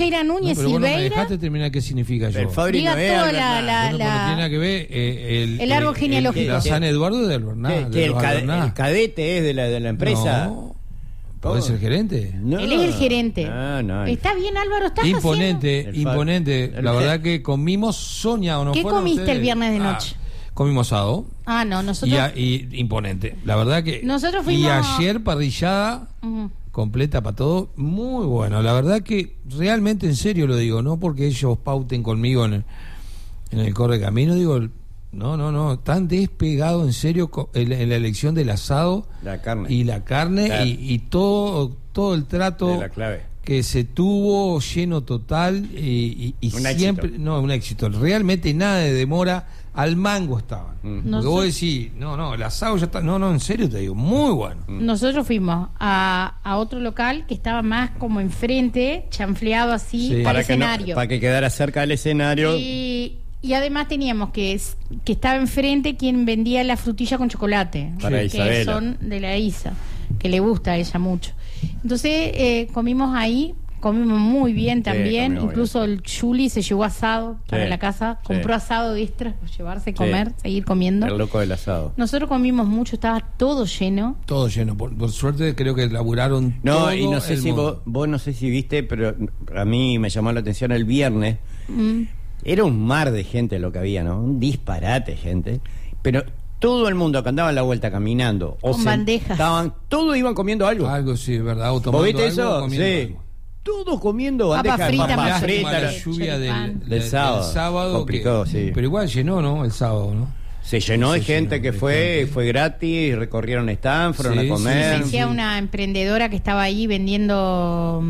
Núñez pero vos no me Silveira. dejaste terminar qué significa yo. El Fabri Diga no es toda Albernaz. Bueno, pero tiene nada que ver el árbol genealógico. La San Eduardo de Albernaz. ¿Que el cadete es de la empresa? No. ¿Podés ser gerente? No. Él es el gerente. No. Está bien, Álvaro, estás Imponente, El imponente. el La je- verdad que comimos soñado. ¿No ¿Qué fueron comiste ustedes? el viernes de noche? Comimos asado. No, nosotros... Y imponente. La verdad que... Nosotros fuimos... Y ayer parrillada Ujú. completa para todo. Muy bueno. La verdad que realmente en serio lo digo. No porque ellos pauten conmigo en el corre camino. Digo, no. Están despegados en serio en la elección del asado. La carne. Y la carne Claro. y todo el trato De la clave. que se tuvo lleno total y Un siempre éxito. un éxito, realmente nada de demora, al mango estaban. Porque vos decís, el asado ya está, en serio te digo, muy bueno. Nosotros fuimos a otro local que estaba más como enfrente, chanfleado así, Sí. al Para escenario. para que quedara cerca del escenario. Y además teníamos que estaba enfrente quien vendía la frutilla con chocolate, Para que Isabela. son de la Isa, que le gusta a ella mucho. Entonces comimos ahí, comimos muy bien también, comimos incluso el Juli se llevó asado para Sí, la casa, sí. compró asado extra por llevarse, Sí. comer, seguir comiendo. El loco del asado. Nosotros comimos mucho, estaba todo lleno. Todo lleno, por suerte creo que laburaron No, todo y no sé el si mundo. vos no sé si viste, pero a mí me llamó la atención el viernes. Mm. Era un mar de gente lo que había, ¿no? Un disparate, gente. Pero todo el mundo que andaba en la vuelta caminando Con bandejas. todos iban comiendo algo. Algo sí, ¿verdad? O ¿Vos tomando viste algo, eso? comiendo Sí. algo. Todos comiendo Papa bandejas de frita, papas más Lástima fritas. la frita, lluvia choripán. del sábado Complicó, sí. pero igual llenó, ¿no? El sábado, ¿no? Se llenó de Se gente llenó que de fue gente. gratis, recorrieron stand, fueron Sí, a sí, comer. Me decía una emprendedora que estaba ahí vendiendo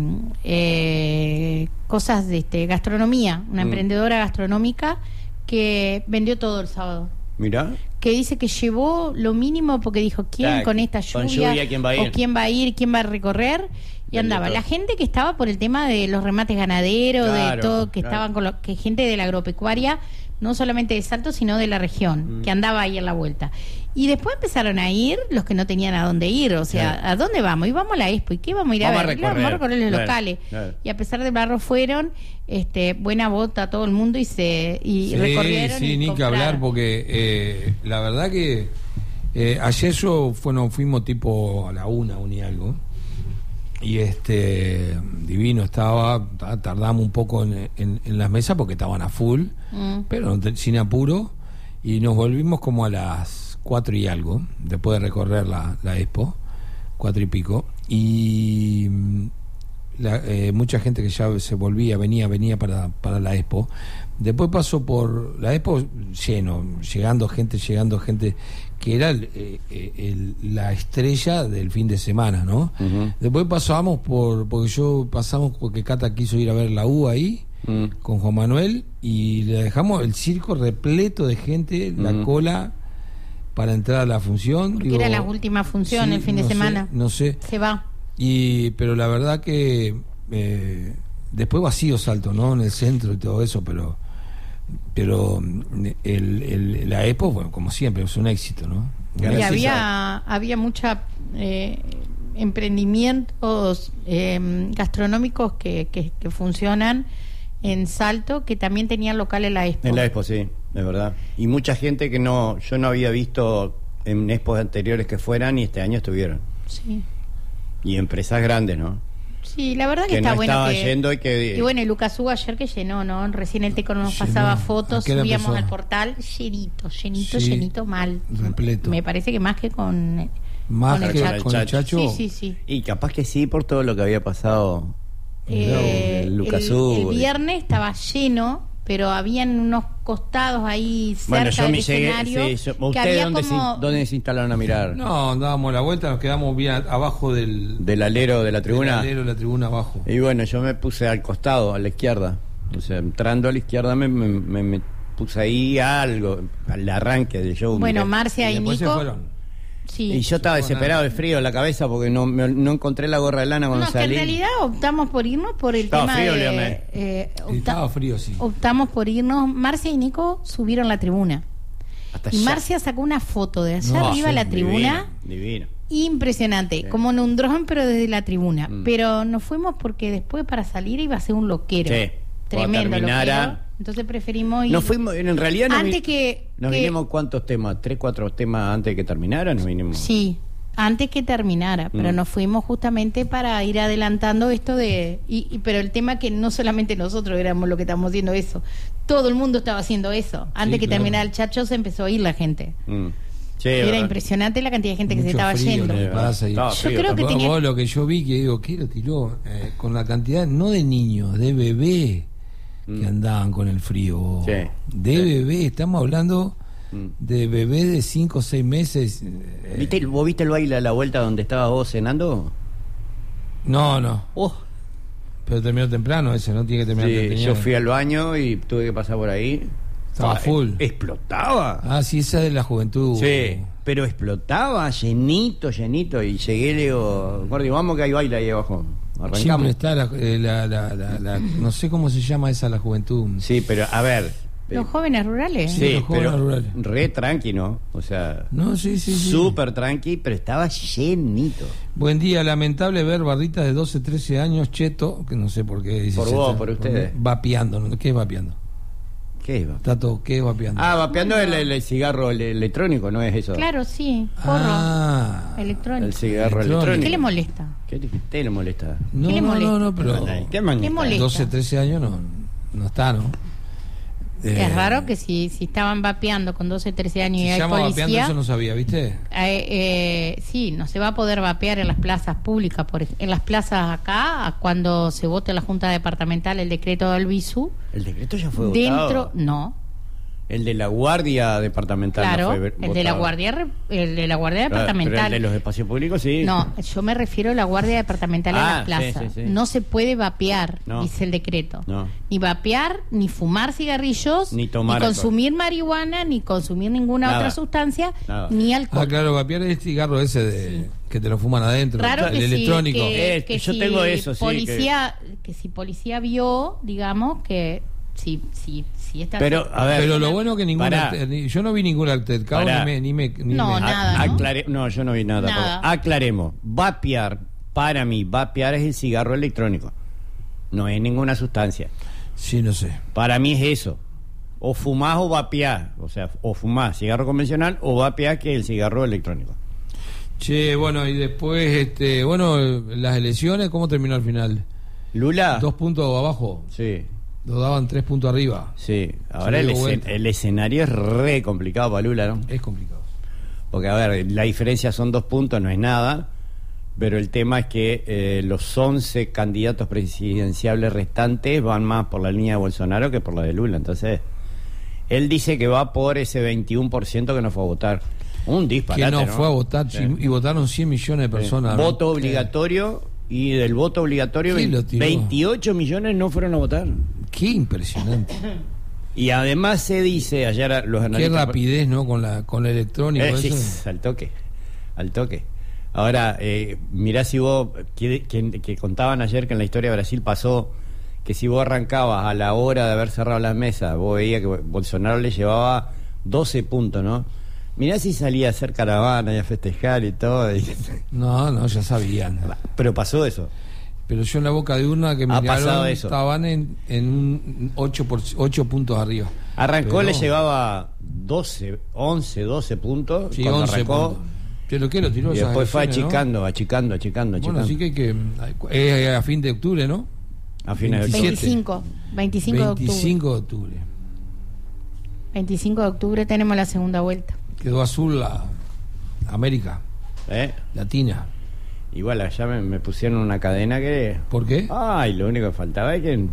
cosas de gastronomía, una emprendedora gastronómica que vendió todo el sábado. Mirá. Que dice que llevó lo mínimo porque dijo, ¿quién Claro, con esta con lluvia? lluvia, ¿quién va a ir? ¿O quién va a ir? ¿Quién va a recorrer? Y Vendió andaba todo. la gente que estaba por el tema de los remates ganaderos, Claro, de todo, que claro. estaban con que gente de la agropecuaria, no solamente de Salto, sino de la región, que andaba ahí en la vuelta. Y después empezaron a ir los que no tenían a dónde ir, o sea, Claro. ¿a dónde vamos? Y vamos a la Expo, ¿y qué vamos a ir Vamos a a ver? recorrer. Vamos a recorrer los Claro, locales. claro. Y a pesar del barro fueron, buena bota a todo el mundo y Sí, recorrieron. sí, y ni que compraron. hablar porque la verdad que ayer nos fuimos tipo a la 1 y algo y divino estaba, tardamos un poco en las mesas porque estaban a full, pero sin apuro, y nos volvimos como a las 4 y algo después de recorrer la Expo, 4 y pico, y mucha gente que ya se volvía, venía para la Expo. Después pasó por la Expo llegando gente que era la estrella del fin de semana, ¿no? Ujú. Después pasamos porque Cata quiso ir a ver la U ahí con Juan Manuel y le dejamos el circo repleto de gente, la cola para entrar a la función. Porque era la última función el fin de semana. No sé. Se va. Pero la verdad que después vacío Salto, ¿no? En el centro y todo eso, pero la Expo, bueno, como siempre, es un éxito, ¿no? Y Gracias había mucha emprendimientos gastronómicos que funcionan en Salto, que también tenían local en la Expo. En la Expo, sí, de verdad. Y mucha gente que yo no había visto en Expos anteriores que fueran y este año estuvieron. Sí. Y empresas grandes, ¿no? Sí, la verdad que Que está no bueno estaba que... yendo y que... Y bueno, y Lucas Hugo ayer que llenó, ¿no? Recién el Teco nos Llenó. pasaba ¿A fotos, qué hora subíamos empezó? al portal, llenito, Sí, mal. repleto. Me parece que más que con... Más con el que Chacho. con el Chacho. Sí. Y capaz que sí, por todo lo que había pasado. Lucas el Hugo. viernes estaba lleno, pero habían unos costados ahí cerca Bueno, yo del me llegué... escenario Sí, que ¿ustedes había dónde, como... dónde se instalaron a mirar? No, dábamos la vuelta, nos quedamos bien abajo del ¿Del alero de la tribuna? del alero de la tribuna abajo. Y bueno, yo me puse al costado, a la izquierda. O sea, entrando a la izquierda me puse ahí algo, al arranque del show. Bueno, miré. Marcia y después se Nico... fueron. Sí. Y yo estaba desesperado de frío en la cabeza porque no encontré la gorra de lana cuando No, que en salí. realidad optamos por irnos por el Estaba tema frío, de... dígame. Estaba frío, sí. Optamos por irnos. Marcia y Nico subieron la tribuna. Hasta Y allá. Marcia sacó una foto de allá No, arriba sí, la tribuna. Divino. Impresionante, Sí. como en un dron, pero desde la tribuna. Pero nos fuimos porque después para salir iba a ser un loquero. Sí. Tremendo Cuando terminara- loquero. Entonces preferimos ir. Nos fuimos, en realidad Antes que- nos que- vinimos ¿cuántos temas? 3, 4 temas antes de que terminara, nos vinimos. Sí, antes que terminara, pero nos fuimos justamente para ir adelantando esto de... pero el tema que no solamente nosotros éramos lo que estábamos haciendo eso, todo el mundo estaba haciendo eso. Antes que claro. terminara el chacho se empezó a ir la gente. Sí, Era verdad. impresionante la cantidad de gente que se Mucho estaba frío, yendo. lo que pasa. Estaba Yo frío, creo que Vos- tenía- vos lo que yo vi, que digo, ¿qué lo tiró? Con la cantidad, no de niños, de bebé que andaban con el frío. Sí. De Sí. bebé, estamos hablando de bebé de 5 o 6 meses. ¿Vos viste el baile a la vuelta donde estabas vos cenando? No, Oh, pero terminó temprano ese, no tiene que terminar sí, temprano. yo fui al baño y tuve que pasar por ahí. Estaba full. Explotaba. Ah, sí, esa es la juventud. Sí, pero explotaba, llenito, y llegué y le digo, Gordi, vamos que hay baile ahí abajo. Siempre Arrancamos. está no sé cómo se llama esa la juventud. Sí, pero a ver. Los jóvenes rurales. Sí, los jóvenes pero rurales. re tranqui, ¿no? O sea, No, sí. súper tranqui, pero estaba llenito. Buen día, lamentable ver barritas de 12, 13 años, cheto, que no sé por qué dice Por cheto, vos, por ustedes. Vapeando, ¿no? ¿Qué es vapeando? ¿Qué iba? Tato, ¿qué es vapeando? Ah, vapeando el cigarro electrónico, ¿no es eso? Claro, sí. Porro. Electrónico. El cigarro Electrónico. electrónico. ¿Qué le molesta? ¿Qué le molesta? No, ¿Qué le molesta? no, pero ¿Qué molesta? molesta? 12, 13 años no está, ¿no? Es raro que si estaban vapeando con 12, 13 años y Se hay llama vapeando, policía, eso no sabía, ¿viste? sí, no se va a poder vapear en las plazas públicas, en las plazas acá, cuando se vote en la Junta Departamental el decreto del BISU, El decreto ya fue dentro, votado. no, El de la Guardia Departamental claro, no fue el de la votado. guardia, el de la Guardia Claro, Departamental. Pero el de los espacios públicos sí. No, yo me refiero a la Guardia Departamental en Ah, las plazas. sí, sí, sí. No se puede vapear, No. dice el decreto. No. Ni vapear, ni fumar cigarrillos, Ni tomar consumir marihuana, ni consumir ninguna Nada. otra sustancia, Nada. ni alcohol. Ah, claro, vapear es el cigarro ese de que te lo fuman adentro, Raro el que electrónico. Yo tengo eso, sí, policía, que si policía vio, digamos, que si esta... Pero, a ver. Pero lo bueno que Pará. yo no vi ningún altercado Pará. ni me No, nada, ¿no? No, yo no vi nada. Nada. tampoco. Aclaremos. Vapear, para mí, vapear es el cigarro electrónico. No es ninguna sustancia. Sí, no sé. Para mí es eso. O fumás o vapeás. O sea, o fumás cigarro convencional o vapeás, que es el cigarro electrónico. Che, bueno, y después, las elecciones, ¿cómo terminó al final? Lula. 2 puntos abajo, Sí. lo daban 3 puntos arriba. Sí. Ahora Se dio vuelta. el escenario es re complicado para Lula, ¿no? Es complicado. Porque, a ver, la diferencia son 2 puntos, no es nada. Pero el tema es que los 11 candidatos presidenciables restantes van más por la línea de Bolsonaro que por la de Lula. Entonces, él dice que va por ese 21% que no fue a votar. Un disparate, Que no fue a votar Sí. y votaron 100 millones de personas. ¿no? Voto obligatorio, y del voto obligatorio ¿Quién lo tiró? 28 millones no fueron a votar. Qué impresionante. Y además se dice, ayer los Qué analistas... rapidez, ¿no? Con el electrónico. Sí, eso. al toque. Ahora, mirá si vos, que contaban ayer que en la historia de Brasil pasó que si vos arrancabas a la hora de haber cerrado las mesas, vos veías que Bolsonaro le llevaba 12 puntos, ¿no? Mirá si salía a hacer caravana y a festejar y todo. No, ya sabían. Pero pasó eso. Pero yo en la boca de urna que me Ha pasado miraron eso. estaban en un 8 puntos arriba. Arrancó, Pero- le llevaba 12 puntos. Sí, cuando 11 arrancó, puntos. Pero ¿qué lo tiró? y esas después fue elecciones, ¿no? achicando. Bueno, así que es a fin de octubre, ¿no? A fines de 27. 25 de octubre. 25 de octubre. 25 de octubre tenemos la segunda vuelta. Quedó azul la América Latina. Igual allá me pusieron una cadena que... ¿Por qué? Ay, lo único que faltaba es que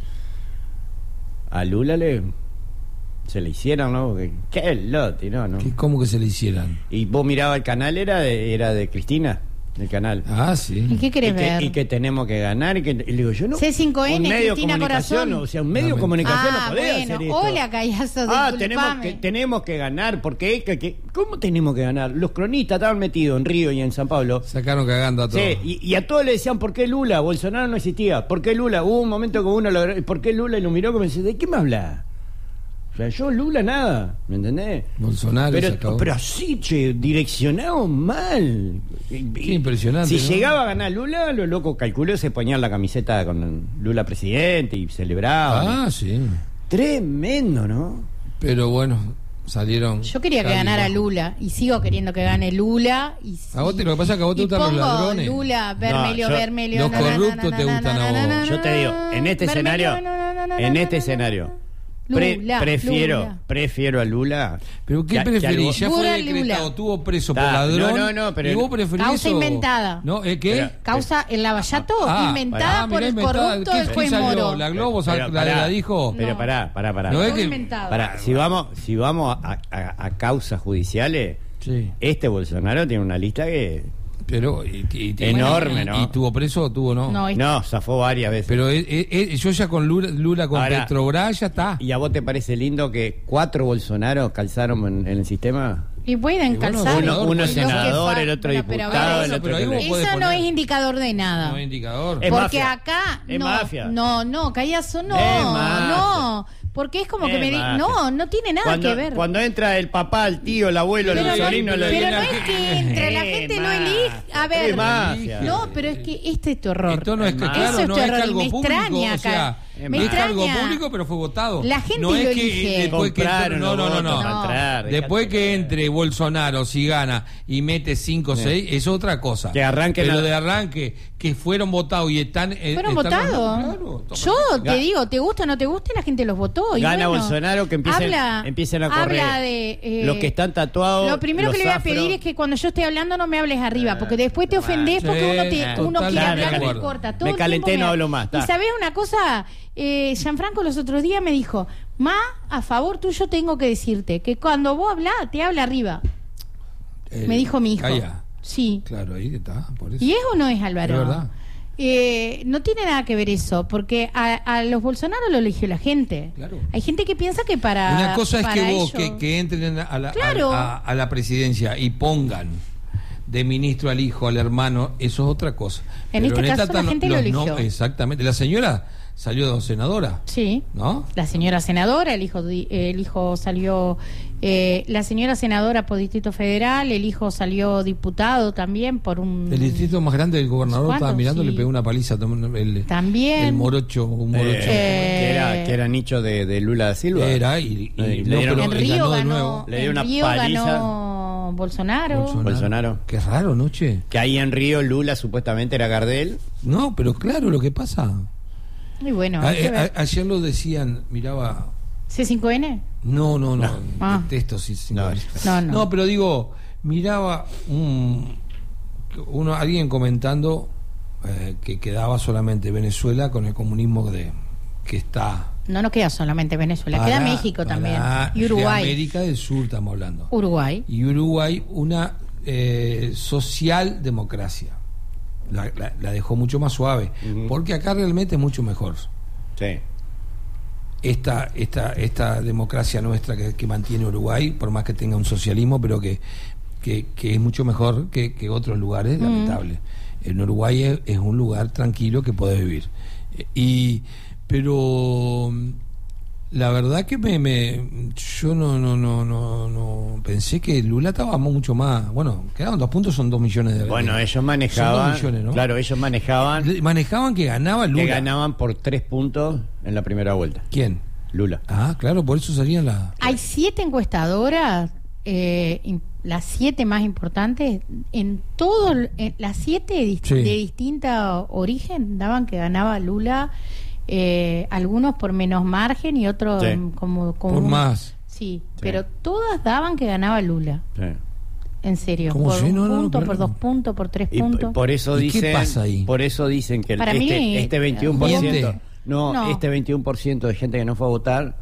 a Lula se le hicieran, ¿no? Porque, qué lote, ¿no? ¿Cómo que se le hicieran? Y vos mirabas el canal, era de Cristina, el canal. Ah, sí. ¿Y qué querés ver? Y que tenemos que ganar. Y le digo, yo no. C5N, un medio de Cristina comunicación, Corazón. o sea, un medio de comunicación no podés bueno, hacer esto. hola, callazo, disculpame. tenemos que ganar, porque ¿cómo tenemos que ganar? Los cronistas estaban metidos en Río y en San Pablo. Sacaron cagando a todos. Sí, y a todos le decían, ¿por qué Lula? Bolsonaro no existía. ¿Por qué Lula? Hubo un momento que uno ¿por qué Lula? Y lo miró como dice, ¿de qué me habla? O sea, yo Lula nada, ¿me entendés? Bolsonaro se acabó. Pero así, che, direccionado mal. Qué impresionante, Si ¿no? llegaba a ganar Lula, los locos calculó, se ponían la camiseta con Lula presidente y celebraban. Ah, sí. Tremendo, ¿no? Pero bueno, salieron. Yo quería que tal y ganara bajo. Lula y sigo queriendo que gane Lula. A vos lo que pasa es que a vos te y gustan los pongo ladrones. Lula, Vermelio, No, Vermelio. los corruptos te gustan a vos. Yo te digo, en este escenario, prefiero a Lula. ¿Pero qué preferís? Ya fue Lula, decretado, Lula. tuvo preso por Ta, ladrón. no, pero y vos preferís Causa eso? inventada. ¿No? ¿Qué? Pero- Causa el lavallato inventada mirá, por el inventada. corrupto ¿Qué- del juez quién salió? Moro. ¿La Globo Pero la dijo? Pero No. pará. No es Todo que- inventado. Pará, si vamos a causas judiciales, Sí. este Bolsonaro tiene una lista que... Pero Enorme, ¿no? ¿Y tuvo preso o tuvo no? No, No, zafó varias veces. Pero yo ya con Lula con Ahora, Petrobras ya está. ¿Y a vos te parece lindo que 4 Bolsonaros calzaron en el sistema? y pueden Y bueno, calzar. uno Lo que senador, fa- el otro Bueno, pero a ver, diputado, el eso- otro... pero ahí vos podés Eso no poner- es indicador de nada. No es indicador. Es Porque mafia. acá Es no, mafia. no, Callazo no, Es mafia. no, porque es como que Es me mafia. no tiene nada que ver. Cuando entra el papá, el tío, el abuelo, Pero el no, sobrino... pero no es que entre la gente lo elige. A ver, mafia. no, pero es que este es tu error. Esto no es que, Eso claro, es no tu es error y cargo me público, extraña o sea, acá. Me es cargo extraña. público, pero fue votado. La gente no es lo que elige. después que Compraron no. los votos para No. entrar, Después que entre Bolsonaro, si gana y mete 5 o 6, es otra cosa. Que arranquen Pero a- de arranque, que fueron votados y están. Fueron están votados. Claro, Yo te digo, te gusta o no te guste, la gente los votó. Y Gana bueno, Bolsonaro, que empiecen a correr. Habla de. Los que están tatuados. Lo primero los que le voy a afro. pedir es que cuando yo esté hablando no me hables arriba, porque después te ofendés porque uno total, quiere de hablar y acuerdo. corta. Todo Me el calenté, tiempo no hablo más, Y está. sabés una cosa, Gianfranco los otros días me dijo, a favor tuyo tengo que decirte que cuando vos hablás, te habla arriba. Me dijo mi hijo. Calla. Sí. Claro, ahí está. Por eso. ¿Y es o no es, Álvaro? Es verdad. No tiene nada que ver eso, porque a los Bolsonaro lo eligió la gente. Claro. Hay gente que piensa que para. Una cosa es para que vos, ellos- que entren a la, Claro. a la presidencia y pongan de ministro al hijo, al hermano, eso es otra cosa. En Pero este caso esta la gente lo eligió. exactamente. La señora salió senadora, Sí. ¿no? La señora senadora, el hijo salió, la señora senadora por Distrito Federal, el hijo salió diputado también por un... El distrito más grande del gobernador ¿Cuándo? estaba mirando, Sí. le pegó una paliza el También. morocho, un morocho. Que era nicho de Lula da Silva. Era y Le no, dieron- pero En él Río ganó de ganó, nuevo. Le dio en una Río paliza. ganó Bolsonaro. Bolsonaro. Qué raro, ¿no, che? Que ahí en Río Lula supuestamente era Gardel. No, pero claro, lo que pasa. Y bueno, hay que ver. Ayer lo decían, miraba. ¿C5N? No. Ah. Detesto, sí. No. No. Pero digo, miraba alguien comentando que quedaba solamente Venezuela con el comunismo que está. No nos queda solamente Venezuela, queda México también. Y Uruguay. De América del Sur estamos hablando. Uruguay. Y Uruguay una socialdemocracia. La dejó mucho más suave. Ujú. Porque acá realmente es mucho mejor. Sí. Esta democracia nuestra que mantiene Uruguay, por más que tenga un socialismo, pero que es mucho mejor que otros lugares, lamentable. En Uruguay es un lugar tranquilo que podés vivir. Pero la verdad que yo no pensé que Lula estaba mucho más. Bueno, quedaban 2 puntos, son 2 millones de Bueno, ellos manejaban. Son 2 millones, ¿no? Claro, ellos manejaban que ganaba Lula. que ganaban por 3 puntos en la primera vuelta. ¿Quién? Lula. Ah, claro, por eso salían las. Hay 7 encuestadoras, las 7 más importantes, las 7 Sí. de distinta origen daban que ganaba Lula, algunos por menos margen y otros Sí. como Por más. Sí, pero todas daban que ganaba Lula, Sí. en serio, ¿Cómo por sí? No, 1 no, punto, pero- por 2 puntos, por 3 Y puntos. por eso ¿Y qué dicen. pasa ahí? Por eso dicen que Para mí, este 21%. miente. No. Este 21% de gente que no fue a votar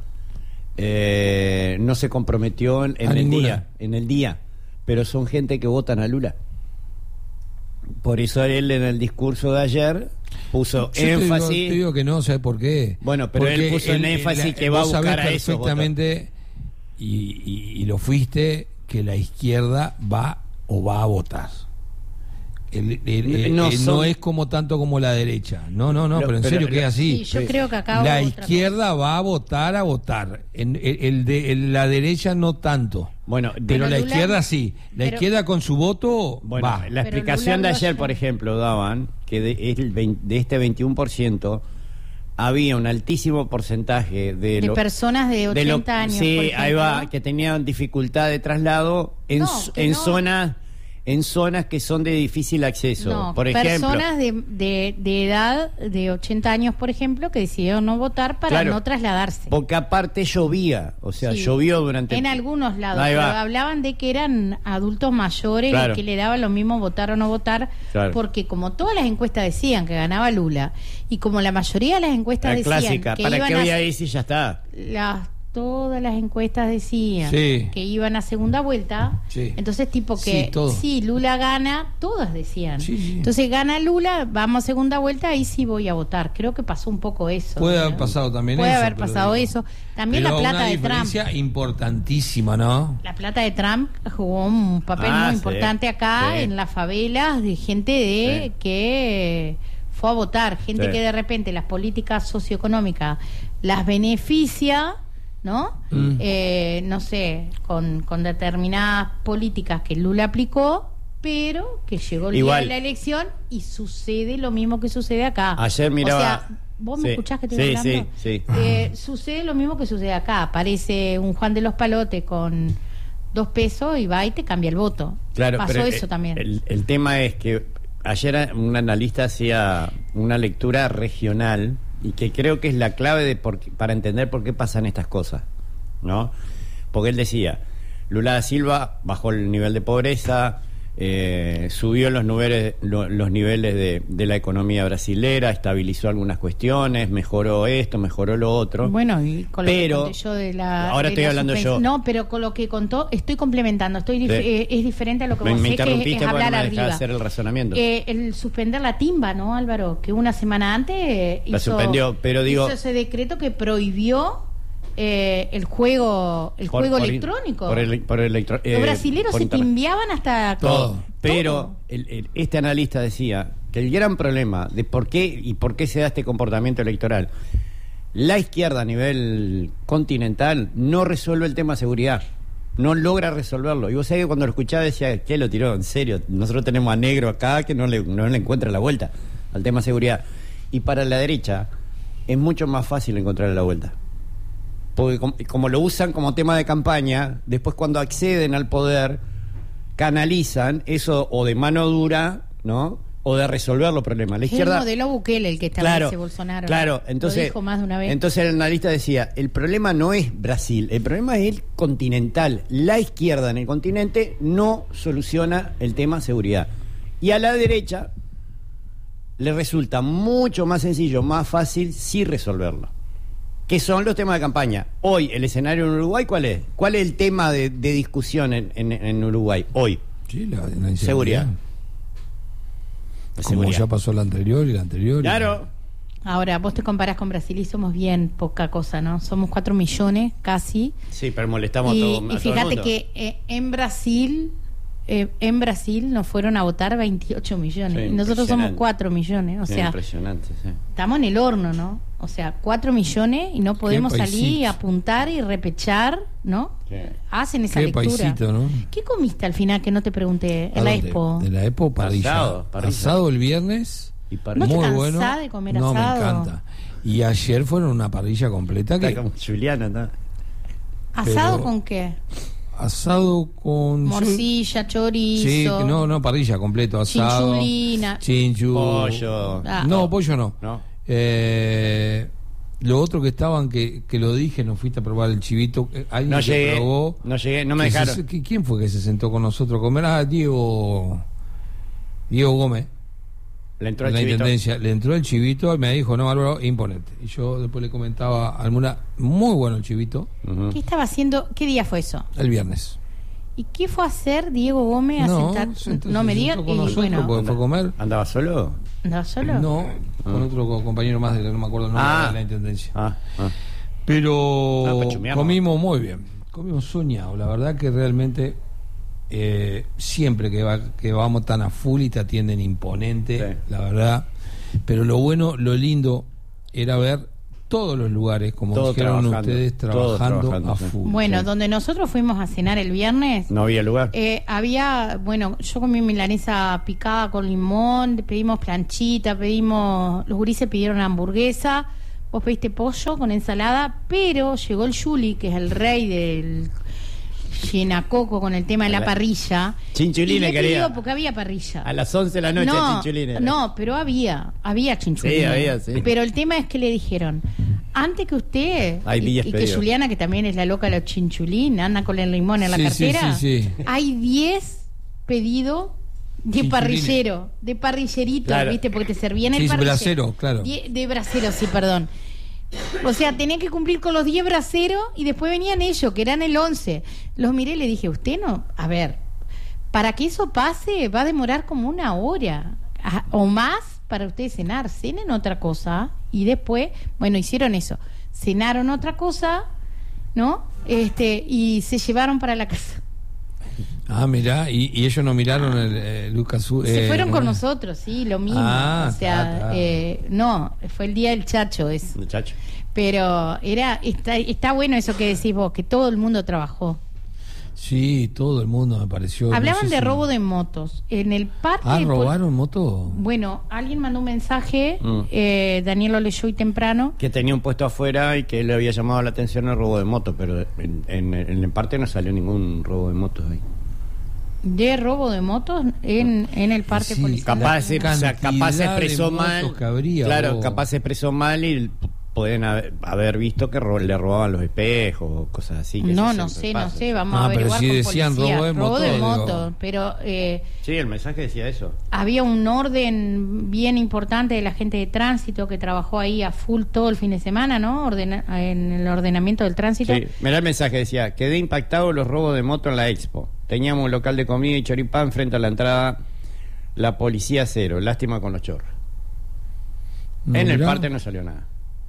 no se comprometió en A el ninguna. día. En el día. Pero son gente que votan a Lula. Por eso él en el discurso de ayer puso Yo énfasis. te digo que no, ¿sabes por qué? Bueno, pero él puso en énfasis que va a vos sabés buscar a esos perfectamente y lo fuiste que la izquierda va a votar. no es como tanto como la derecha. No, pero en serio que es así. Sí, yo creo que acá la izquierda va a votar. La derecha no tanto. Bueno, pero la Lula, izquierda sí. La izquierda con su voto bueno, va. la explicación de ayer, por ejemplo, daban que de este 21% había un altísimo porcentaje de personas de 80 años. Sí, por ejemplo, ahí va, que tenían dificultad de traslado en zonas que son de difícil acceso. No, por ejemplo, personas de edad de 80 años, por ejemplo, que decidieron no votar para claro, no trasladarse. porque aparte llovía, o sea, Sí, llovió durante... en algunos lados, Ahí pero va. hablaban de que eran adultos mayores Claro. y que le daba lo mismo votar o no votar, Claro. porque como todas las encuestas decían que ganaba Lula, y como la mayoría de las encuestas La decían clásica, que ¿para iban qué voy a... ahí si ya está? Todas las encuestas decían Sí. que iban a segunda vuelta. Sí. Entonces, tipo que Sí, todo. Lula gana, todas decían. Sí. Entonces gana Lula, vamos a segunda vuelta, ahí sí voy a votar. Creo que pasó un poco eso. Puede ¿no? haber pasado también Puede eso. haber pero pasado digo, eso. También pero la plata una de Trump. diferencia importantísima, ¿no? La plata de Trump jugó un papel muy Sí, importante acá sí. en las favelas de gente Sí. que fue a votar, gente Sí. que de repente las políticas socioeconómicas las beneficia, ¿no? No sé, con determinadas políticas que Lula aplicó, pero que llegó el Igual. día de la elección y sucede lo mismo que sucede acá. Ayer miraba... O sea, ¿vos me Sí, escuchás que estoy sí, hablando? sí. Sucede lo mismo que sucede acá. Aparece un Juan de los Palotes con 2 pesos y va y te cambia el voto. Claro, Pasó pero eso también. El tema es que ayer un analista hacía una lectura regional y que creo que es la clave para entender por qué pasan estas cosas, ¿no? Porque él decía, Lula da Silva bajó el nivel de pobreza, subió los niveles de la economía brasilera, estabilizó algunas cuestiones, mejoró esto, mejoró lo otro. Bueno, y con lo pero, que conté yo de la... ahora de estoy la hablando yo. No, pero con lo que contó, estoy complementando, es diferente a lo que me vos sé, que interrumpiste es porque hablar no me dejás arriba. hacer el razonamiento. El suspender la timba, ¿no, Álvaro? Que una semana antes La suspendió, pero digo... hizo ese decreto que prohibió el juego electrónico. Los brasileros por se internet. timbiaban hasta... Todo. Pero este analista decía que el gran problema de por qué se da este comportamiento electoral, la izquierda a nivel continental no resuelve el tema de seguridad, no logra resolverlo. Y vos sabés que cuando lo escuchaba decía, ¿qué lo tiró? En serio, nosotros tenemos a Negro acá que no le encuentra la vuelta al tema de seguridad. Y para la derecha es mucho más fácil encontrarle la vuelta. Porque como lo usan como tema de campaña, después cuando acceden al poder, canalizan eso o de mano dura, ¿no? O de resolver los problemas. La Es izquierda... el modelo Bukele el que establece Bolsonaro. Claro, entonces, lo dijo más de una vez. entonces el analista decía, el problema no es Brasil, el problema es el continental. La izquierda en el continente no soluciona el tema seguridad. Y a la derecha le resulta mucho más sencillo, más fácil sí resolverlo. ¿Qué son los temas de campaña? Hoy, el escenario en Uruguay, ¿cuál es? ¿Cuál es el tema de discusión en Uruguay hoy? Sí, la inseguridad. Seguridad. Como Seguridad. ya pasó la anterior y la anterior. Claro. Ahora, vos te comparás con Brasil y somos bien poca cosa, ¿no? Somos 4 millones casi. Sí, pero molestamos Y a todo el fíjate mundo. que en Brasil nos fueron a votar 28 millones. Sí, y nosotros somos impresionante. 4 millones. O Sí, sea, impresionante, sí. estamos en el horno, ¿no? O sea, 4 millones y no podemos salir y paisito. apuntar y repechar, ¿no? Sí. Hacen esa Qué lectura. paisito, ¿no? ¿Qué comiste al final que no te pregunté ¿A en la dónde? expo? De la expo, parrilla. Parrilla. Asado el viernes. Y ¿No parrilla. te Muy cansás bueno. de comer No, asado? me encanta. Y ayer fueron una parrilla completa Está que como Juliana, ¿no? ¿Asado Pero- con qué? asado con Morcilla, chorizo. Sí, no, parrilla completo, asado. Chinchulina. Chinchu. Pollo. Ah. No, pollo no. ¿No? Lo otro que estaban, que lo dije, no fuiste a probar el chivito. Alguien No que llegué, probó, no llegué, no me que dejaron. ¿Quién fue que se sentó con nosotros a comer? Diego Gómez. Le entró En el la chivito. intendencia, le entró el chivito y me dijo, no, Álvaro, imponente. Y yo después le comentaba alguna, muy bueno el chivito, Ujú. ¿Qué estaba haciendo? ¿Qué día fue eso? el viernes. ¿Y qué fue a hacer Diego Gómez a sentar? No me digas. con Y nosotros bueno, porque fue a comer. ¿Andaba solo? ¿andaba solo? No, con otro compañero más de que no me acuerdo el nombre Ah. de la intendencia. Ah. Pero Ah, pues chumeamos. comimos muy bien, comimos soñado, la verdad que realmente siempre que vamos tan a full y te atienden imponente, Sí. la verdad. Pero lo bueno, lo lindo era ver todos los lugares, como Todos dijeron trabajando, ustedes, todos trabajando, a sí. full. Bueno, Sí. donde nosotros fuimos a cenar el viernes, No había lugar. había, bueno, yo comí milanesa picada con limón, pedimos planchita, los gurises pidieron hamburguesa, vos pediste pollo con ensalada, pero llegó el Juli, que es el rey del llenacoco con el tema de la parrilla. Chinchulines y le quería. pidió, porque había parrilla. A las 11 de la noche, chinchulines. No, pero había chinchulines. Sí, había, sí. Pero el tema es que le dijeron, antes que usted, Hay y 10 que pedidos. Juliana, que también es la loca de los chinchulines, anda con el limón en la Sí, cartera, sí. hay 10 pedidos de Chinchulines. parrillero, de parrillerito, Claro. ¿viste? Porque te servían Sí, el parrillero. brasero, claro. De brasero, sí, perdón. O sea, tenía que cumplir con los 10 braseros y después venían ellos, que eran el 11. Los miré y le dije, usted no, a ver, para que eso pase va a demorar como 1 hora o más para ustedes cenar. Cenen otra cosa y después, bueno, hicieron eso. Cenaron otra cosa, ¿no? Y se llevaron para la casa. Ah, mirá, y ellos no miraron el Lucas. Se fueron con nosotros, sí, lo mismo. Ah, o sea, está. no, fue el día del chacho eso. Muchacho. Pero está bueno eso que decís vos, que todo el mundo trabajó. Sí, todo el mundo me pareció. Hablaban no sé de si- robo de motos. En el parque... Ah, ¿robaron moto? Bueno, alguien mandó un mensaje, Daniel lo leyó hoy temprano. Que tenía un puesto afuera y que le había llamado la atención el robo de moto, pero en el parte no salió ningún robo de motos ahí. De robo de motos en el parque Sí, policial. Capaz se Cantidad expresó de mal. motos que habría, claro, vos. capaz se expresó mal y pueden haber visto que le robaban los espejos o cosas así. que No, eso no siempre sé, no pasa. sé, vamos a Ah, pero averiguar si con decían policía. robo de moto, digo. moto, pero Sí, el mensaje decía eso. había un orden bien importante de la gente de tránsito que trabajó ahí a full todo el fin de semana, ¿no? En el ordenamiento del tránsito. Sí, mirá el mensaje, decía: quedé impactado los robos de moto en la Expo. Teníamos un local de comida y choripán frente a la entrada. La policía cero, lástima con los chorros. No, En el mirá. parte no salió nada.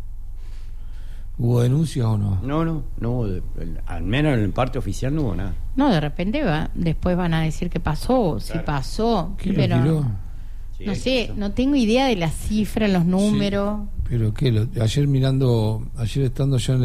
¿Hubo denuncias o no? No hubo, al menos en el parte oficial no hubo nada. No, de repente después van a decir que pasó, si Claro. pasó, ¿Qué lo pero tiró? Sí, no hay sé, que- no tengo idea de las cifras, los números. Pero qué, ayer estando ya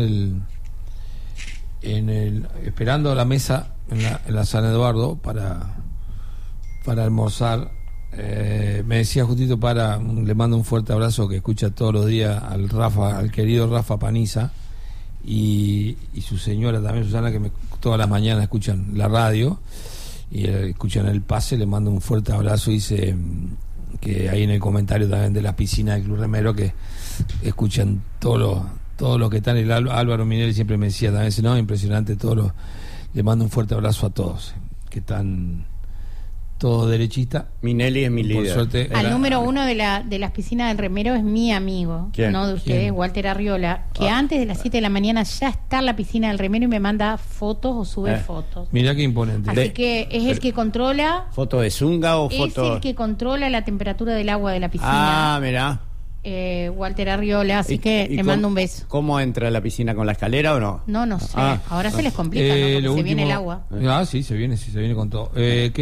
esperando a la mesa en la San Eduardo para almorzar, me decía justito le mando un fuerte abrazo que escucha todos los días al querido Rafa Paniza y su señora también, Susana, que todas las mañanas escuchan la radio y escuchan el pase. Le mando un fuerte abrazo. Dice que ahí en el comentario también de la piscina del Club Remero que escuchan todos los que están. El Álvaro Minelli siempre me decía también, dice, no, impresionante le mando un fuerte abrazo a todos que están todos derechistas. Minelli es mi Por líder. suerte. Al Era- número 1 de las piscinas del Remero es mi amigo, ¿Quién? no de ustedes, ¿Quién? Walter Arriola, que antes de las 7 de la mañana ya está en la piscina del Remero y me manda fotos o sube fotos. Mirá qué imponente. Así que es el que controla, ¿Foto de Zunga o es foto...? el que controla la temperatura del agua de la piscina, Ah, mirá. Walter Arriola, así que le mando un beso. ¿Cómo entra a la piscina? ¿Con la escalera o no? No sé, Ah. ahora se les complica, ¿no? Porque lo se viene el último- agua. Ah, sí, se viene con todo. ¿Qué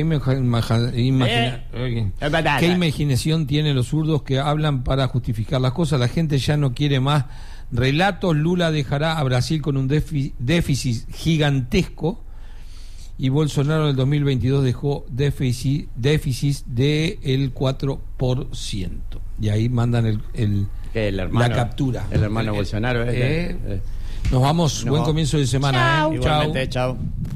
imaginación tienen los zurdos que hablan para justificar las cosas? La gente ya no quiere más relatos. Lula dejará a Brasil con un déficit gigantesco y Bolsonaro en el 2022 dejó déficit del 4%. Y ahí mandan Que el hermano, la captura. El hermano Bolsonaro. Nos vamos. No. Buen comienzo de semana. Chau. Igualmente, chao.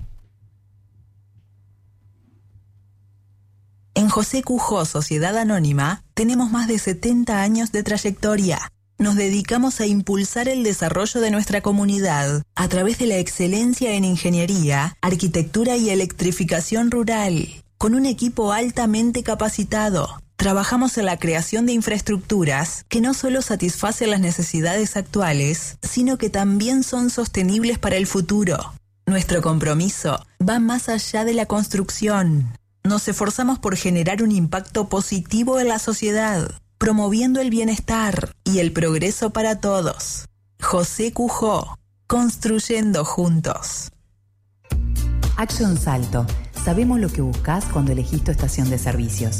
En José Cujó Sociedad Anónima tenemos más de 70 años de trayectoria. Nos dedicamos a impulsar el desarrollo de nuestra comunidad a través de la excelencia en ingeniería, arquitectura y electrificación rural. Con un equipo altamente capacitado, trabajamos en la creación de infraestructuras que no solo satisfacen las necesidades actuales, sino que también son sostenibles para el futuro. Nuestro compromiso va más allá de la construcción. Nos esforzamos por generar un impacto positivo en la sociedad, promoviendo el bienestar y el progreso para todos. José Cujó, construyendo juntos. Action Salto, Sabemos lo que buscas cuando elegís tu estación de servicios.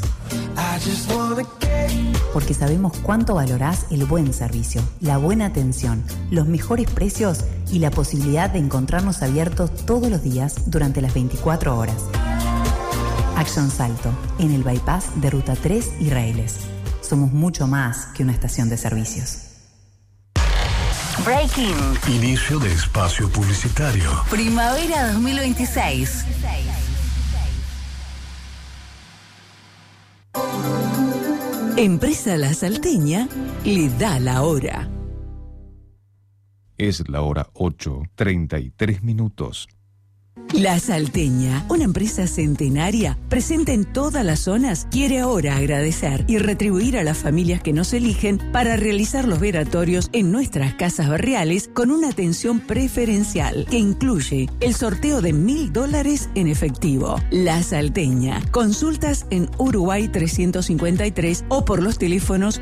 Porque sabemos cuánto valorás el buen servicio, la buena atención, los mejores precios y la posibilidad de encontrarnos abiertos todos los días durante las 24 horas. Action Salto, en el bypass de Ruta 3 y Raíles. Somos mucho más que una estación de servicios. Breaking. Inicio de espacio publicitario. Primavera 2026. Empresa La Salteña le da la hora. Es la hora 8:33. La Salteña, una empresa centenaria presente en todas las zonas, quiere ahora agradecer y retribuir a las familias que nos eligen para realizar los velatorios en nuestras casas barriales con una atención preferencial que incluye el sorteo de $1.000 en efectivo. La Salteña. Consultas en Uruguay 353 o por los teléfonos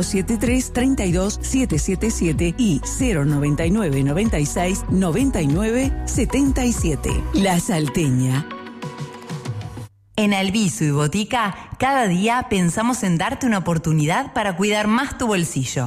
473-32777 y 099 96 99 77. La Salteña. En Alviso y Botica, cada día pensamos en darte una oportunidad para cuidar más tu bolsillo.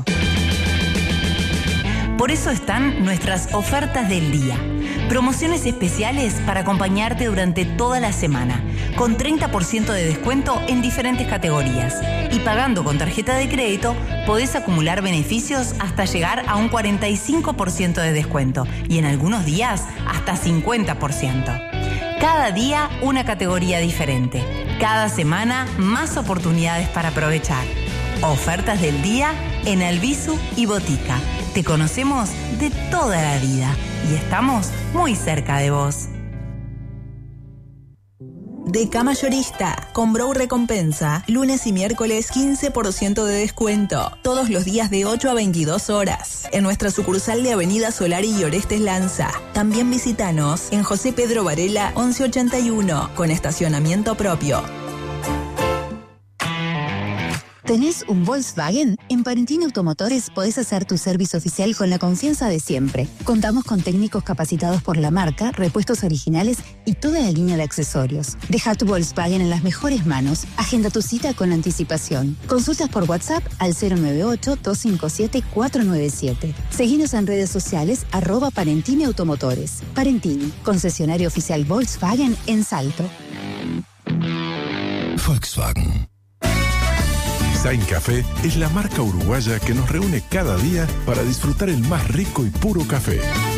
Por eso están nuestras ofertas del día. Promociones especiales para acompañarte durante toda la semana, con 30% de descuento en diferentes categorías. Y pagando con tarjeta de crédito, podés acumular beneficios hasta llegar a un 45% de descuento y en algunos días hasta 50%. Cada día una categoría diferente. Cada semana más oportunidades para aprovechar. Ofertas del día en Alviso y Botica. Te conocemos de toda la vida y estamos muy cerca de vos. Deca Mayorista, con Brow Recompensa, lunes y miércoles 15% de descuento, todos los días de 8 a 22 horas, en nuestra sucursal de Avenida Solari y Orestes Lanza. También visitanos en José Pedro Varela 1181, con estacionamiento propio. ¿Tenés un Volkswagen? En Parentini Automotores podés hacer tu servicio oficial con la confianza de siempre. Contamos con técnicos capacitados por la marca, repuestos originales y toda la línea de accesorios. Deja tu Volkswagen en las mejores manos. Agenda tu cita con anticipación. Consultas por WhatsApp al 098-257-497. Seguinos en redes sociales @Parentini Automotores. Parentini, concesionario oficial Volkswagen en Salto. Volkswagen. Zain Café es la marca uruguaya que nos reúne cada día para disfrutar el más rico y puro café.